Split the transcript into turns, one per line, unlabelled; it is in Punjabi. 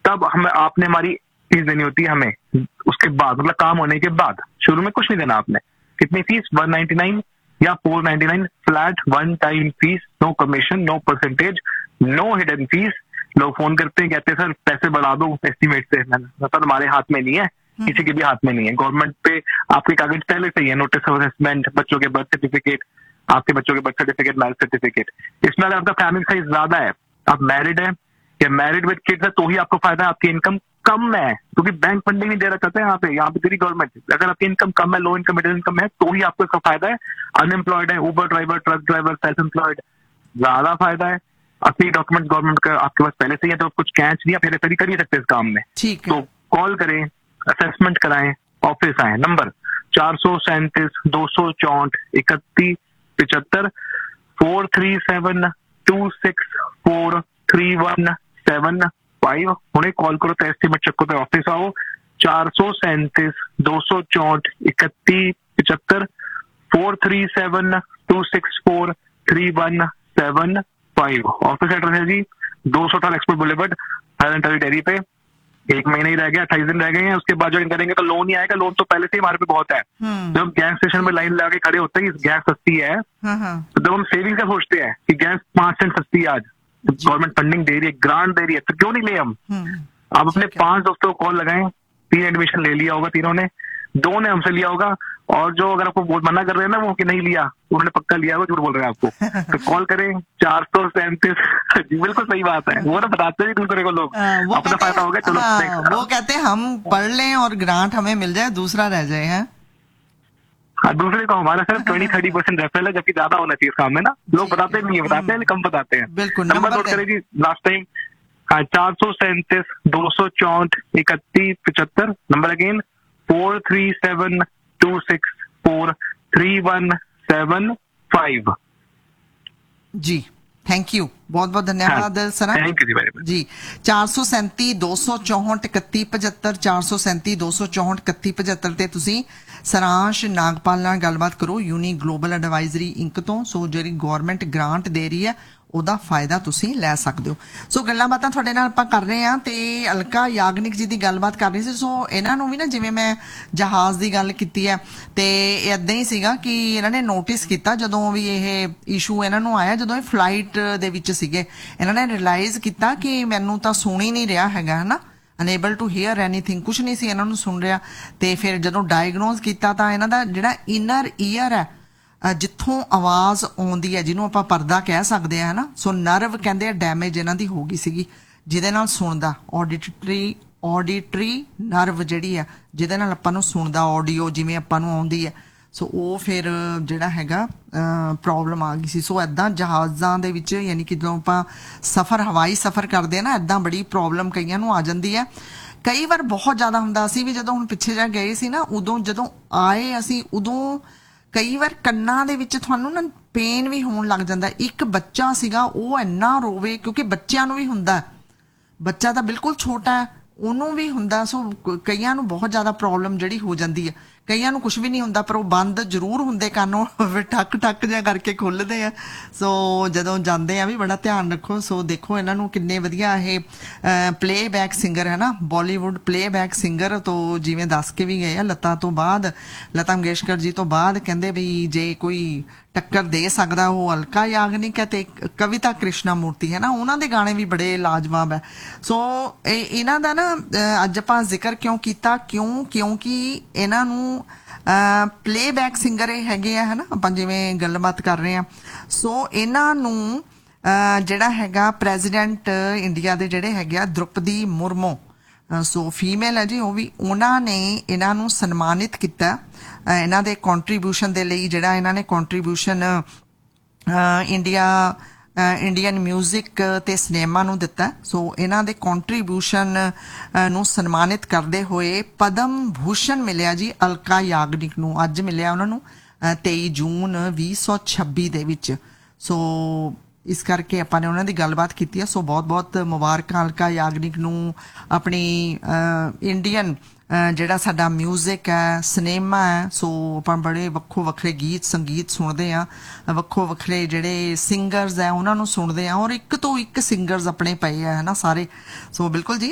तब हम आपने हमारी फीस देनी होती है हमें उसके बाद, मतलब काम होने के बाद। शुरू में कुछ नहीं देना आपने। कितनी फीस? 199 या 499 flat one time fees, no commission, no percentage, no hidden fees. लोग फोन करते हैं, कहते हैं सर पैसे बढ़ा दो एस्टिमेट से। मैंने सर हमारे हाथ में नहीं है, किसी के भी हाथ में नहीं है। गवर्नमेंट पे आपके कागज पहले से ही है, नोटिस ऑफ असेसमेंट, बच्चों के बर्थ सर्टिफिकेट, आपके बच्चों के बर्थ सर्टिफिकेट, मैरिज सर्टिफिकेट। इसमें अगर आपका फैमिली साइज ज्यादा है, आप मैरिड है या मैरिड विद किड्स है, तो ही आपको फायदा है। आपकी इनकम कम है क्योंकि बैंक फंडिंग नहीं देना चाहते हैं यहाँ पे तेरी गवर्नमेंट। अगर आपकी इनकम कम है, लो इनकम, मिडिल इनकम है, तो ही आपको इसका फायदा है। अनएम्प्लॉयड है, उबर driver, truck driver, self employed, ज्यादा फायदा है। असली डॉक्यूमेंट गवर्नमेंट का आपके पास पहले से ही है, तो कुछ कैच नहीं, आप हेरा कर ही सकते इस काम में। तो कॉल करें, असेसमेंट कराएं, ऑफिस आए। नंबर 437 264 31 75 437264317 ਹੁਣੇ ਕਾਲ ਕਰੋ ਤੇ ਐਸਟੀਮੇਟ ਚੱਕੋ ਤੇ ਆਫਿਸ ਆਓ। 437 264 31 75 437264317 ऑफिस एड्रेस है जी 218 एक्सपोर्ट बुलेवर्ड, हाईलैंड डेयरी पे। 1 महीना ही रह गया, 28 दिन रह गए हैं। उसके बाद ज्वाइन करेंगे तो लोन ही आएगा। लोन तो पहले से ही हमारे पे बहुत है। जब गैस स्टेशन में लाइन लगा के खड़े होते हैं कि गैस सस्ती है, तो जब हम सेविंग का सोचते हैं कि गैस 5 सेंट सस्ती है आज, गवर्नमेंट फंडिंग दे रही है, ग्रांट दे रही है, तो क्यों नहीं ले हम। आप अपने 5 दोस्तों को कॉल लगाएं, 3 एडमिशन ले लिया होगा, तीनों ने, 2 ने हमसे लिया होगा, और जो अगर आपको बहुत मना कर रहे हैं ना वो कि नहीं लिया, उन्होंने पक्का लिया होगा, झूठ बोल रहे हैं आपको। तो कॉल करें 437 जी बिल्कुल सही बात है। वो ना बताते हैं दूसरे को लोग अपना फायदा हो गया, चलो
वो कहते हैं हम पढ़ लें और ग्रांट हमें मिल जाए, दूसरा रह जाए है।
हाँ, दूसरे को हमारा सिर्फ 20-30% रेफरल है, जबकि ज्यादा होना चाहिए इस काम में ना। लोग बताते नहीं है, बताते हैं कम बताते हैं।
बिल्कुल
नंबर नोट करें जी लास्ट टाइम। हाँ, 437 264 31 75। Number again 437264317
ji. Thank you, बहुत बहुत धन्यवाद sir.
Thank you ji very much
जी। 437 264 31 75 437 264 31 75 ਤੇ ਤੁਸੀਂ ਸਰਾਂਸ਼ ਨਾਗਪਾਲ ਨਾਲ ਗੱਲਬਾਤ ਕਰੋ ਯੂਨੀ ਗਲੋਬਲ ਐਡਵਾਈਜ਼ਰੀ ਇੰਕ ਤੋਂ। ਸੋ ਜਿਹੜੀ ਗਵਰਨਮੈਂਟ ਗ੍ਰਾਂਟ ਦੇ ਰਹੀ ਹੈ ਉਹਦਾ ਫਾਇਦਾ ਤੁਸੀਂ ਲੈ ਸਕਦੇ ਹੋ। ਸੋ ਗੱਲਾਂ ਬਾਤਾਂ ਤੁਹਾਡੇ ਨਾਲ ਆਪਾਂ ਕਰ ਰਹੇ ਹਾਂ ਤੇ ਅਲਕਾ ਯਾਗਨਿਕ ਜੀ ਦੀ ਗੱਲਬਾਤ ਕਰ ਰਹੀ ਸੀ। ਸੋ ਇਹਨਾਂ ਨੂੰ ਵੀ ਨਾ, ਜਿਵੇਂ ਮੈਂ ਜਹਾਜ਼ ਦੀ ਗੱਲ ਕੀਤੀ ਹੈ ਤੇ ਏਦਾਂ ਹੀ ਸੀਗਾ ਕਿ ਇਹਨਾਂ ਨੇ ਨੋਟਿਸ ਕੀਤਾ ਜਦੋਂ ਵੀ ਇਹ ਇਸ਼ੂ ਇਹਨਾਂ ਨੂੰ ਆਇਆ, ਜਦੋਂ ਇਹ ਫਲਾਈਟ ਦੇ ਵਿੱਚ ਸੀਗੇ, ਇਹਨਾਂ ਨੇ ਰਿਅਲਾਈਜ਼ ਕੀਤਾ ਕਿ ਮੈਨੂੰ ਤਾਂ ਸੁਣ ਹੀ ਨਹੀਂ ਰਿਹਾ ਹੈਗਾ, ਹੈ ਨਾ, ਅਨੇਬਲ ਟੂ ਹੀਅਰ ਐਨੀਥਿੰਗ, ਕੁਛ ਨਹੀਂ ਸੀ ਇਹਨਾਂ ਨੂੰ ਸੁਣ ਰਿਹਾ। ਤੇ ਫਿਰ ਜਦੋਂ ਡਾਇਗਨੋਜ਼ ਕੀਤਾ ਤਾਂ ਇਹਨਾਂ ਦਾ ਜਿਹੜਾ ਇਨਰ ਈਅਰ ਹੈ, ਜਿੱਥੋਂ ਆਵਾਜ਼ ਆਉਂਦੀ ਹੈ, ਜਿਹਨੂੰ ਆਪਾਂ ਪਰਦਾ ਕਹਿ ਸਕਦੇ ਹਾਂ, ਹੈ ਨਾ, ਸੋ ਨਰਵ ਕਹਿੰਦੇ ਆ ਡੈਮੇਜ ਇਹਨਾਂ ਦੀ ਹੋ ਗਈ ਸੀਗੀ, ਜਿਹਦੇ ਨਾਲ ਸੁਣਦਾ ਆਡੀਟਰੀ ਨਰਵ ਜਿਹੜੀ ਆ, ਜਿਹਦੇ ਨਾਲ ਆਪਾਂ ਨੂੰ ਸੁਣਦਾ ਆਡੀਓ ਜਿਵੇਂ ਆਪਾਂ ਨੂੰ ਆਉਂਦੀ ਹੈ, ਸੋ ਉਹ ਫਿਰ ਜਿਹੜਾ ਹੈਗਾ ਪ੍ਰੋਬਲਮ ਆ ਗਈ ਸੀ। ਸੋ ਇੱਦਾਂ ਜਹਾਜ਼ਾਂ ਦੇ ਵਿੱਚ, ਯਾਨੀ ਕਿ ਜਦੋਂ ਆਪਾਂ ਹਵਾਈ ਸਫ਼ਰ ਕਰਦੇ ਆ ਨਾ, ਇੱਦਾਂ ਬੜੀ ਪ੍ਰੋਬਲਮ ਕਈਆਂ ਨੂੰ ਆ ਜਾਂਦੀ ਹੈ। ਕਈ ਵਾਰ ਬਹੁਤ ਜ਼ਿਆਦਾ ਹੁੰਦਾ। ਅਸੀਂ ਵੀ ਜਦੋਂ ਹੁਣ ਪਿੱਛੇ ਜਾ ਗਏ ਸੀ ਨਾ, ਉਦੋਂ ਜਦੋਂ ਆਏ ਅਸੀਂ, ਉਦੋਂ ਕਈ ਵਾਰ ਕੰਨਾਂ ਦੇ ਵਿੱਚ ਤੁਹਾਨੂੰ ਨਾ ਪੇਨ ਵੀ ਹੋਣ ਲੱਗ ਜਾਂਦਾ। ਇੱਕ ਬੱਚਾ ਸੀਗਾ, ਉਹ ਇੰਨਾ ਰੋਵੇ, ਕਿਉਂਕਿ ਬੱਚਿਆਂ ਨੂੰ ਵੀ ਹੁੰਦਾ, ਬੱਚਾ ਤਾਂ ਬਿਲਕੁਲ ਛੋਟਾ ਹੈ, ਉਹਨੂੰ ਵੀ ਹੁੰਦਾ। ਸੋ ਕਈਆਂ ਨੂੰ ਬਹੁਤ ਜ਼ਿਆਦਾ ਪ੍ਰੋਬਲਮ ਜਿਹੜੀ ਹੋ ਜਾਂਦੀ ਹੈ। ਕਈਆਂ ਨੂੰ ਕੁਝ ਵੀ ਨਹੀਂ ਹੁੰਦਾ, ਪਰ ਉਹ ਬੰਦ ਜ਼ਰੂਰ ਹੁੰਦੇ ਕੰਨ, ਫਿਰ ਠੱਕ ਠੱਕ ਜਿਹਾ ਕਰਕੇ ਖੁੱਲ੍ਹਦੇ ਆ। ਸੋ ਜਦੋਂ ਜਾਂਦੇ ਆ ਵੀ ਬੜਾ ਧਿਆਨ ਰੱਖੋ। ਸੋ ਦੇਖੋ ਇਹਨਾਂ ਨੂੰ ਕਿੰਨੇ ਵਧੀਆ ਇਹ ਪਲੇਬੈਕ ਸਿੰਗਰ ਹੈ ਨਾ, ਬਾਲੀਵੁੱਡ ਪਲੇਬੈਕ ਸਿੰਗਰ ਤੋਂ ਜਿਵੇਂ ਦੱਸ ਕੇ ਵੀ ਗਏ ਆ, ਲਤਾ ਮੰਗੇਸ਼ਕਰ ਜੀ ਤੋਂ ਬਾਅਦ ਕਹਿੰਦੇ ਵੀ ਜੇ ਕੋਈ ਟੱਕਰ ਦੇ ਸਕਦਾ ਉਹ ਅਲਕਾ ਯਾਗਨਿਕ ਹੈ ਤੇ ਕਵਿਤਾ ਕ੍ਰਿਸ਼ਨਾ ਮੂਰਤੀ ਹੈ ਨਾ, ਉਹਨਾਂ ਦੇ ਗਾਣੇ ਵੀ ਬੜੇ ਲਾਜਵਾਬ ਹੈ। ਸੋ ਇਹਨਾਂ ਦਾ ਨਾ ਅੱਜ ਆਪਾਂ ਜ਼ਿਕਰ ਕਿਉਂ ਕੀਤਾ, ਕਿਉਂਕਿ ਇਹਨਾਂ ਨੂੰ ਪਲੇਬੈਕ ਸਿੰਗਰ ਇਹ ਹੈਗੇ ਆ, ਹੈ ਨਾ, ਆਪਾਂ ਜਿਵੇਂ ਗੱਲਬਾਤ ਕਰ ਰਹੇ ਹਾਂ। ਸੋ ਇਹਨਾਂ ਨੂੰ ਜਿਹੜਾ ਹੈਗਾ ਪ੍ਰੈਜ਼ੀਡੈਂਟ ਇੰਡੀਆ ਦੇ ਜਿਹੜੇ ਹੈਗੇ ਆ ਦ੍ਰੋਪਦੀ ਮੁਰਮੂ, ਸੋ ਫੀਮੇਲ ਹੈ ਜੀ ਉਹ ਵੀ, ਉਹਨਾਂ ਨੇ ਇਹਨਾਂ ਨੂੰ ਸਨਮਾਨਿਤ ਕੀਤਾ ਇਹਨਾਂ ਦੇ ਕੰਟਰੀਬਿਊਸ਼ਨ ਦੇ ਲਈ, ਜਿਹੜਾ ਇਹਨਾਂ ਨੇ ਕੰਟਰੀਬਿਊਸ਼ਨ ਇੰਡੀਅਨ ਮਿਊਜ਼ਿਕ ਤੇ ਸਿਨੇਮਾ ਨੂੰ ਦਿੱਤਾ। ਸੋ ਇਹਨਾਂ ਦੇ ਕੰਟਰੀਬਿਊਸ਼ਨ ਨੂੰ ਸਨਮਾਨਿਤ ਕਰਦੇ ਹੋਏ ਪਦਮ ਭੂਸ਼ਣ ਮਿਲਿਆ ਜੀ ਅਲਕਾ ਯਾਗਨਿਕ ਨੂੰ। ਅੱਜ ਮਿਲਿਆ ਉਹਨਾਂ ਨੂੰ 23 ਜੂਨ 2026 ਦੇ ਵਿੱਚ। ਸੋ ਇਸ ਕਰਕੇ ਆਪਾਂ ਨੇ ਉਹਨਾਂ ਦੀ ਗੱਲਬਾਤ ਕੀਤੀ ਹੈ। ਸੋ ਬਹੁਤ ਬਹੁਤ ਮੁਬਾਰਕਾਂ ਅਲਕਾ ਯਾਗਨਿਕ ਨੂੰ, ਆਪਣੀ ਇੰਡੀਅਨ ਜਿਹੜਾ ਸਾਡਾ ਮਿਊਜ਼ਿਕ ਹੈ, ਸਿਨੇਮਾ ਹੈ, ਸੋ ਆਪਾਂ ਬੜੇ ਵੱਖੋ ਵੱਖਰੇ ਗੀਤ ਸੰਗੀਤ ਸੁਣਦੇ ਹਾਂ, ਵੱਖੋ ਵੱਖਰੇ ਜਿਹੜੇ ਸਿੰਗਰਸ ਹੈ ਉਹਨਾਂ ਨੂੰ ਸੁਣਦੇ ਹਾਂ, ਔਰ ਇੱਕ ਤੋਂ ਇੱਕ ਸਿੰਗਰਸ ਆਪਣੇ ਪਏ ਆ, ਹੈ ਨਾ, ਸਾਰੇ। ਸੋ ਬਿਲਕੁਲ ਜੀ।